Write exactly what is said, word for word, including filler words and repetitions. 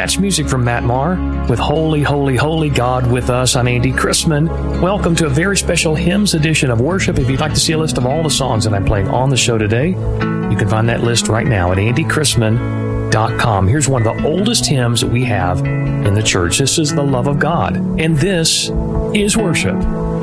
That's music from Matt Maher with Holy, Holy, Holy God with Us. I'm Andy Chrisman. Welcome to a very special hymns edition of worship. If you'd like to see a list of all the songs that I'm playing on the show today, you can find that list right now at andy chrisman dot com. Here's one of the oldest hymns that we have in the church. This is The Love of God, and this is worship.